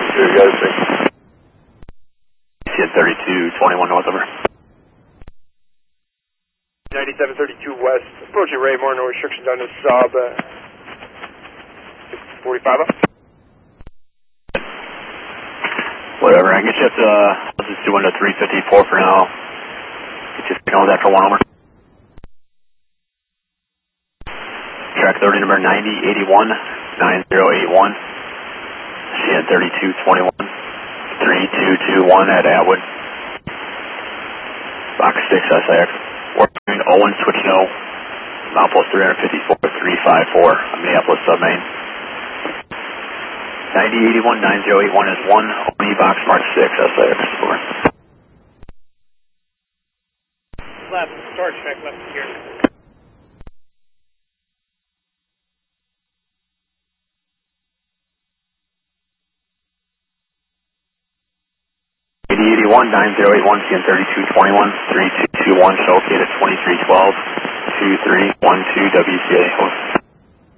Sure, got it. CN 3221 north over. 9732 west, approaching Raymore, no restrictions on this sub, 45 up. Whatever, I can get you up to, let's just do one to 354 for now. Get you signals after 1 over. Track 30 number 9081, 9081. CN 3221, 3221 at Atwood. Box 6 SIX. Working Owen, switch no. Mountpost 354, 354, Minneapolis submain. 9081, 9081 is 1, Owen box mark 6, SIX. Over. Left, storage track left here. $8081, 9081, CN 3221, 3221, show located at 2312, 2312 WCA.